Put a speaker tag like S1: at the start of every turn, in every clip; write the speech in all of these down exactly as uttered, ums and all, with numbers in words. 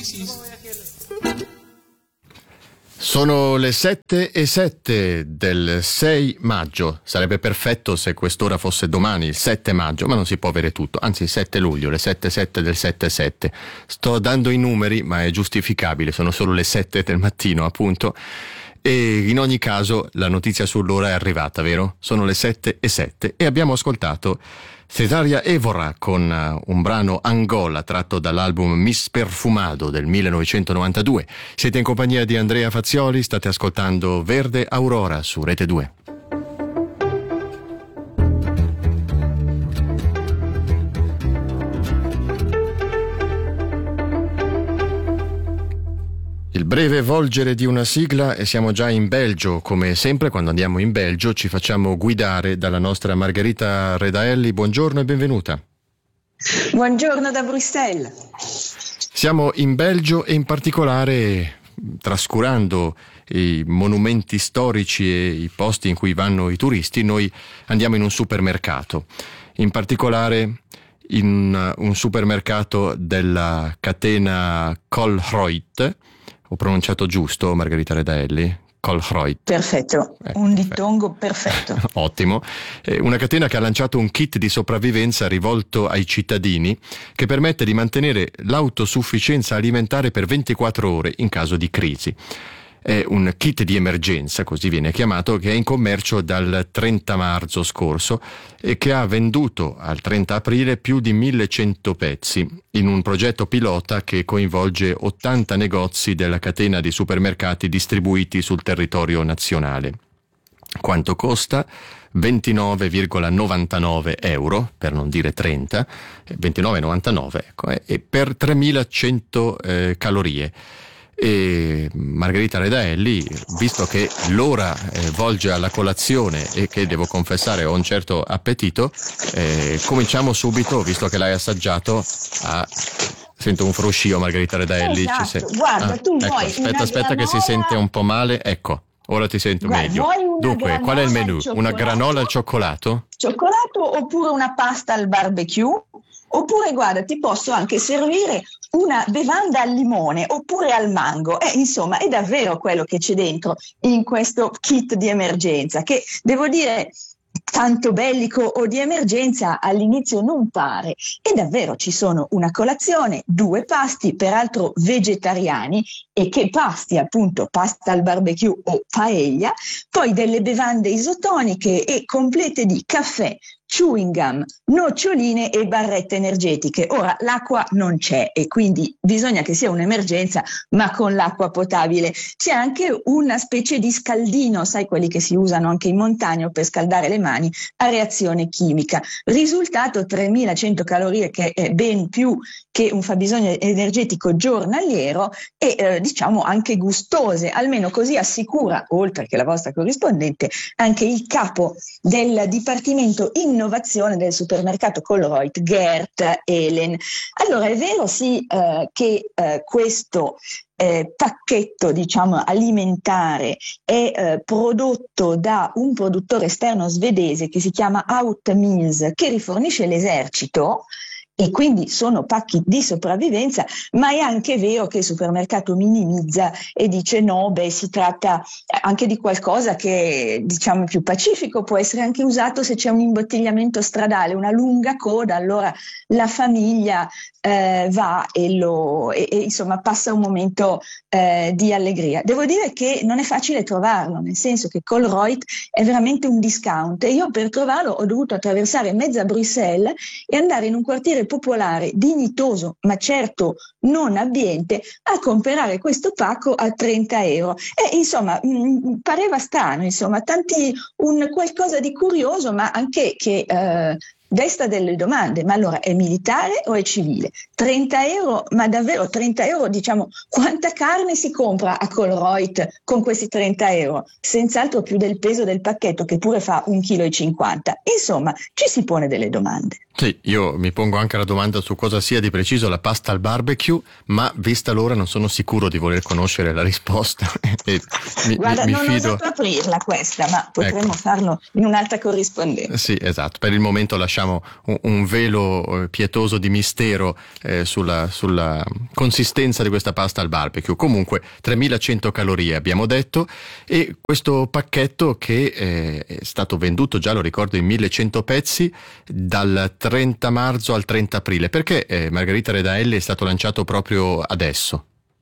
S1: Sono le sette e sette del sei maggio. Sarebbe perfetto se quest'ora fosse domani, il sette maggio, ma non si può avere tutto. Anzi, il sette luglio, le sette e sette del sette sette. Sto dando i numeri, ma è giustificabile, sono solo le sette del mattino, appunto. E in ogni caso la notizia sull'ora è arrivata, vero? Sono le sette e sette e abbiamo ascoltato Cesaria Évora con uh, un brano Angola tratto dall'album Miss Perfumado del millenovecentonovantadue. Siete in compagnia di Andrea Fazioli, state ascoltando Verde Aurora su Rete due. Il breve volgere di una sigla e siamo già in Belgio. Come sempre quando andiamo in Belgio ci facciamo guidare dalla nostra Margherita Redaelli. Buongiorno e benvenuta.
S2: Buongiorno da Bruxelles.
S1: Siamo in Belgio e in particolare trascurando i monumenti storici e i posti in cui vanno i turisti, noi andiamo in un supermercato, in particolare in un supermercato della catena Colruyt. Ho pronunciato giusto, Margherita Redaelli? Colruyt.
S2: Perfetto, eh, un dittongo perfetto. perfetto.
S1: Ottimo. Eh, una catena che ha lanciato un kit di sopravvivenza rivolto ai cittadini che permette di mantenere l'autosufficienza alimentare per ventiquattro ore in caso di crisi. È un kit di emergenza, così viene chiamato, che è in commercio dal trenta marzo scorso e che ha venduto al trenta aprile più di millecento pezzi in un progetto pilota che coinvolge ottanta negozi della catena di supermercati distribuiti sul territorio nazionale. Quanto costa? ventinove virgola novantanove euro, per non dire trenta, ventinove virgola novantanove, ecco, e per tremilacento eh, calorie. E Margherita Redaelli, visto che l'ora eh, volge alla colazione e che devo confessare ho un certo appetito, eh, cominciamo subito, visto che l'hai assaggiato, a... Sento un fruscio, Margherita Redaelli.
S2: Esatto,
S1: ci sei...
S2: guarda,
S1: ah,
S2: tu
S1: ecco,
S2: vuoi
S1: aspetta, aspetta che si sente un po' male, ecco, ora ti sento
S2: guarda,
S1: meglio. Dunque, qual è il menù? Una granola al cioccolato?
S2: Cioccolato oppure una pasta al barbecue? Oppure guarda, ti posso anche servire una bevanda al limone oppure al mango. Eh, insomma, è davvero quello che c'è dentro in questo kit di emergenza, che devo dire tanto bellico o di emergenza all'inizio non pare. E davvero ci sono una colazione, due pasti, peraltro vegetariani, e che pasti, appunto, pasta al barbecue o paella, poi delle bevande isotoniche e complete di caffè, chewing gum, noccioline e barrette energetiche. Ora l'acqua non c'è e quindi bisogna che sia un'emergenza, ma con l'acqua potabile. C'è anche una specie di scaldino, sai, quelli che si usano anche in montagna per scaldare le mani a reazione chimica. Risultato tremilacento calorie, che è ben più che un fabbisogno energetico giornaliero e eh, diciamo anche gustose, almeno così assicura, oltre che la vostra corrispondente, anche il capo del Dipartimento Innovazione del supermercato Colruyt, Gert Elen. Allora è vero sì eh, che eh, questo Eh, pacchetto, diciamo, alimentare è eh, prodotto da un produttore esterno svedese che si chiama Outmeals, che rifornisce l'esercito, e quindi sono pacchi di sopravvivenza, ma è anche vero che il supermercato minimizza e dice no, beh, si tratta anche di qualcosa che, diciamo, più pacifico, può essere anche usato se c'è un imbottigliamento stradale, una lunga coda, allora la famiglia eh, va e lo e, e insomma passa un momento eh, di allegria. Devo dire che non è facile trovarlo, nel senso che Colruyt è veramente un discount e io per trovarlo ho dovuto attraversare mezza Bruxelles e andare in un quartiere popolare dignitoso ma certo non abbiente a comprare questo pacco a trenta euro e insomma mh, pareva strano, insomma tanti un qualcosa di curioso ma anche che eh, desta delle domande. Ma allora è militare o è civile? trenta euro, ma davvero trenta euro, diciamo, quanta carne si compra a Colruyt con questi trenta euro? Senz'altro più del peso del pacchetto, che pure fa un chilo e cinquanta. Insomma, ci si pone delle domande.
S1: Sì, io mi pongo anche la domanda su cosa sia di preciso la pasta al barbecue, ma vista l'ora non sono sicuro di voler conoscere la risposta. e mi,
S2: Guarda,
S1: mi, mi
S2: non
S1: fido...
S2: ho osato aprirla questa, ma potremmo
S1: ecco.
S2: farlo in un'altra corrispondenza.
S1: Sì, esatto, per il momento lasciamo lasciamo un, un velo eh, pietoso di mistero eh, sulla, sulla consistenza di questa pasta al barbecue. Comunque tremilacento calorie abbiamo detto, e questo pacchetto che eh, è stato venduto già, lo ricordo, in millecento pezzi dal trenta marzo al trenta aprile. Perché eh, Margherita Redaelli è stato lanciato proprio adesso?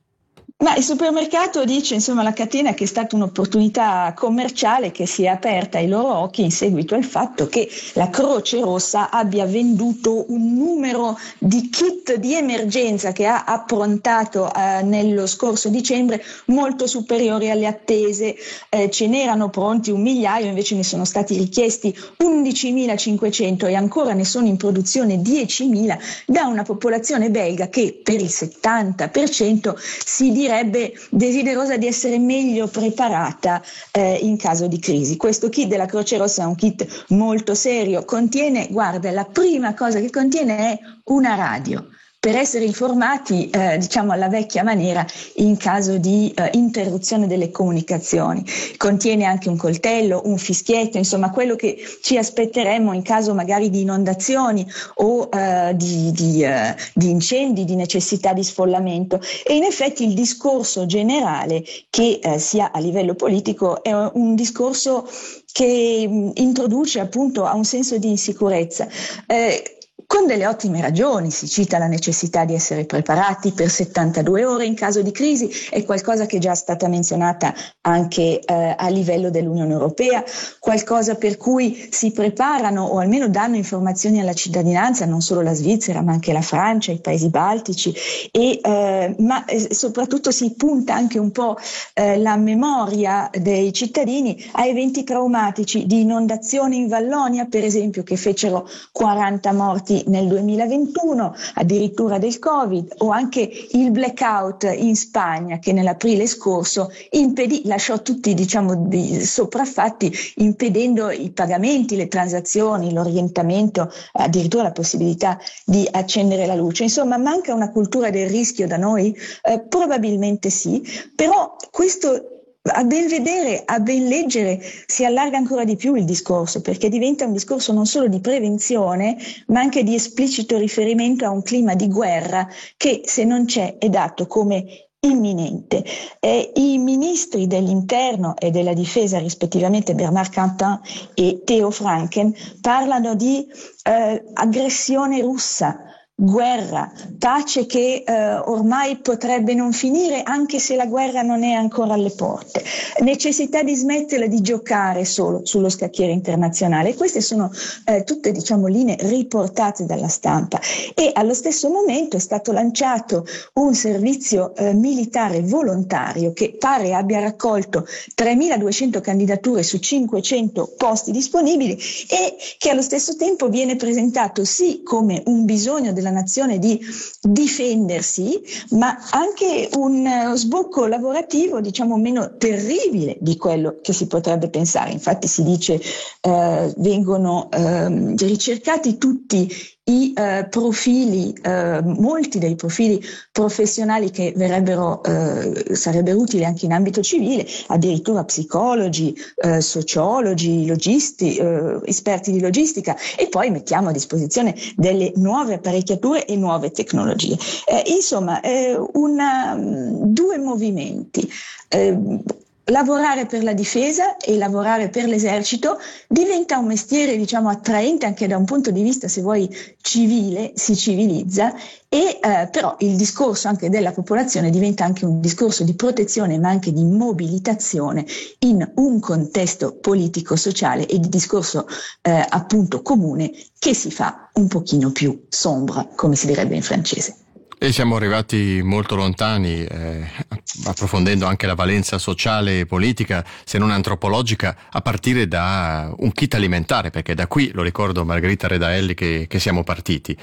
S2: Ma il supermercato dice, insomma, la catena, che è stata un'opportunità commerciale che si è aperta ai loro occhi in seguito al fatto che la Croce Rossa abbia venduto un numero di kit di emergenza che ha approntato eh, nello scorso dicembre molto superiori alle attese. Eh, ce n'erano pronti un migliaio, invece ne sono stati richiesti undicimilacinquecento e ancora ne sono in produzione diecimila da una popolazione belga che per il settanta per cento si direbbe desiderosa di essere meglio preparata eh, in caso di crisi. Questo kit della Croce Rossa è un kit molto serio, contiene, guarda, la prima cosa che contiene è una radio, per essere informati, eh, diciamo alla vecchia maniera, in caso di eh, interruzione delle comunicazioni. Contiene anche un coltello, un fischietto, insomma quello che ci aspetteremmo in caso magari di inondazioni o eh, di, di, eh, di incendi, di necessità di sfollamento. E in effetti il discorso generale che eh, si ha a livello politico è un discorso che mh, introduce appunto a un senso di insicurezza. Eh, Con delle ottime ragioni, si cita la necessità di essere preparati per settantadue ore in caso di crisi, è qualcosa che è già stata menzionata anche eh, a livello dell'Unione Europea, qualcosa per cui si preparano o almeno danno informazioni alla cittadinanza, non solo la Svizzera ma anche la Francia, i paesi baltici, e, eh, ma eh, soprattutto si punta anche un po' eh, la memoria dei cittadini a eventi traumatici di inondazioni in Vallonia, per esempio, che fecero quaranta morti nel duemilaventuno, addirittura del Covid, o anche il blackout in Spagna che nell'aprile scorso impedì, lasciò tutti diciamo di sopraffatti, impedendo i pagamenti, le transazioni, l'orientamento, addirittura la possibilità di accendere la luce. Insomma, manca una cultura del rischio da noi? Eh, probabilmente sì, però questo, a ben vedere, a ben leggere, si allarga ancora di più il discorso, perché diventa un discorso non solo di prevenzione, ma anche di esplicito riferimento a un clima di guerra che, se non c'è, è dato come imminente. Eh, I ministri dell'interno e della difesa, rispettivamente Bernard Quentin e Theo Franken, parlano di eh, aggressione russa, guerra, pace che eh, ormai potrebbe non finire anche se la guerra non è ancora alle porte, necessità di smettere di giocare solo sullo scacchiere internazionale. Queste sono eh, tutte diciamo linee riportate dalla stampa, e allo stesso momento è stato lanciato un servizio eh, militare volontario che pare abbia raccolto tremiladuecento candidature su cinquecento posti disponibili, e che allo stesso tempo viene presentato sì come un bisogno della nazione di difendersi, ma anche un uh, sbocco lavorativo diciamo meno terribile di quello che si potrebbe pensare. Infatti si dice uh, vengono uh, ricercati tutti i uh, profili, uh, molti dei profili professionali che verrebbero, uh, sarebbero utili anche in ambito civile, addirittura psicologi, uh, sociologi, logisti, uh, esperti di logistica, e poi mettiamo a disposizione delle nuove apparecchiature e nuove tecnologie. Eh, insomma, eh, una, due movimenti. Eh, Lavorare per la difesa e lavorare per l'esercito diventa un mestiere, diciamo, attraente anche da un punto di vista, se vuoi, civile, si civilizza, e eh, però il discorso anche della popolazione diventa anche un discorso di protezione, ma anche di mobilitazione in un contesto politico-sociale e di discorso eh, appunto comune, che si fa un pochino più sombra, come si direbbe in francese.
S1: E siamo arrivati molto lontani, eh, approfondendo anche la valenza sociale e politica, se non antropologica, a partire da un kit alimentare, perché da qui, lo ricordo, Margherita Redaelli, che, che siamo partiti.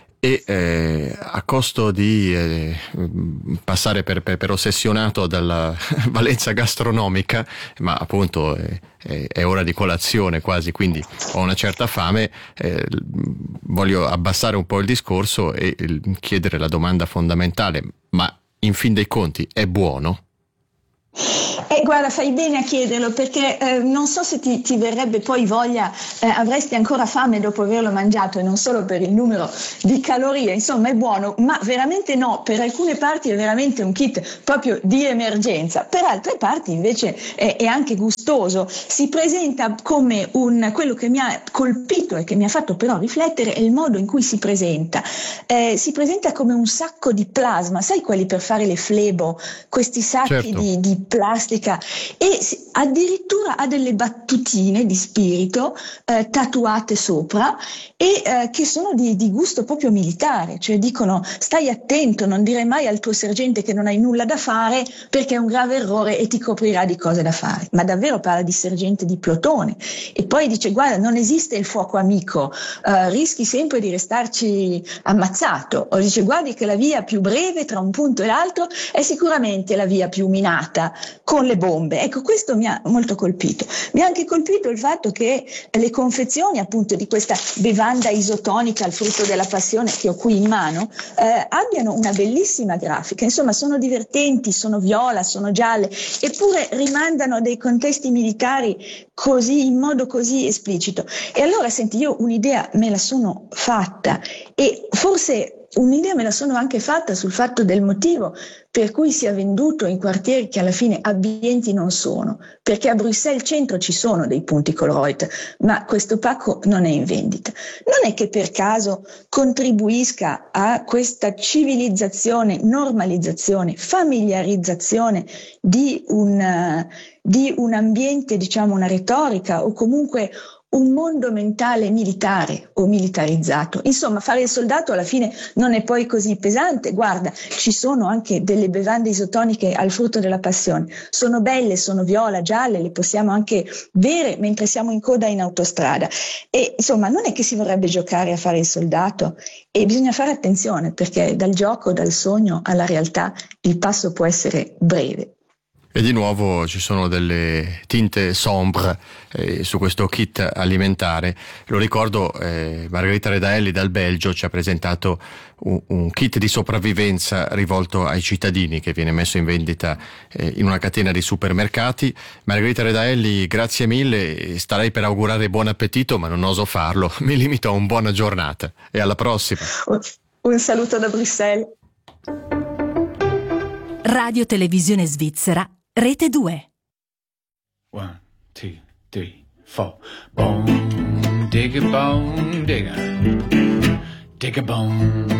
S1: E eh, a costo di eh, passare per, per, per ossessionato dalla valenza gastronomica, ma appunto eh, è, è ora di colazione quasi, quindi ho una certa fame, eh, voglio abbassare un po' il discorso e chiedere la domanda fondamentale: ma in fin dei conti è buono?
S2: E guarda, fai bene a chiederlo, perché eh, non so se ti, ti verrebbe poi voglia, eh, avresti ancora fame dopo averlo mangiato, e non solo per il numero di calorie, insomma è buono, ma veramente no, per alcune parti è veramente un kit proprio di emergenza, per altre parti invece è, è anche gustoso, si presenta come un, quello che mi ha colpito e che mi ha fatto però riflettere è il modo in cui si presenta, eh, si presenta come un sacco di plasma, sai quelli per fare le flebo, questi sacchi
S1: Certo.
S2: di, di plastica, e addirittura ha delle battutine di spirito eh, tatuate sopra e eh, che sono di, di gusto proprio militare, cioè dicono stai attento, non dire mai al tuo sergente che non hai nulla da fare perché è un grave errore e ti coprirà di cose da fare, ma davvero parla di sergente di plotone, e poi dice guarda non esiste il fuoco amico, eh, rischi sempre di restarci ammazzato, o dice guardi che la via più breve tra un punto e l'altro è sicuramente la via più minata con le bombe. Ecco, questo mi ha molto colpito. Mi ha anche colpito il fatto che le confezioni appunto di questa bevanda isotonica al frutto della passione che ho qui in mano eh, abbiano una bellissima grafica, insomma sono divertenti, sono viola, sono gialle, eppure rimandano a dei contesti militari così, in modo così esplicito. E allora senti, io un'idea me la sono fatta, e forse un'idea me la sono anche fatta sul fatto del motivo per cui sia venduto in quartieri che alla fine abbienti non sono, perché a Bruxelles centro ci sono dei punti Colruyt, ma questo pacco non è in vendita. Non è che per caso contribuisca a questa civilizzazione, normalizzazione, familiarizzazione di un, di un ambiente, diciamo una retorica o comunque un mondo mentale militare o militarizzato. Insomma, fare il soldato alla fine non è poi così pesante. Guarda, ci sono anche delle bevande isotoniche al frutto della passione. Sono belle, sono viola, gialle, le possiamo anche bere mentre siamo in coda in autostrada. E insomma, non è che si vorrebbe giocare a fare il soldato, e bisogna fare attenzione perché dal gioco, dal sogno alla realtà il passo può essere breve.
S1: E di nuovo ci sono delle tinte sombre eh, su questo kit alimentare. Lo ricordo, eh, Margherita Redaelli dal Belgio ci ha presentato un, un kit di sopravvivenza rivolto ai cittadini che viene messo in vendita eh, in una catena di supermercati. Margherita Redaelli, grazie mille, starei per augurare buon appetito ma non oso farlo, mi limito a un buona giornata e alla prossima.
S2: Un saluto da Bruxelles.
S3: Radio Televisione Svizzera, Rete due.
S4: One, two, three, four. Bone digger, bone digger, digger bone.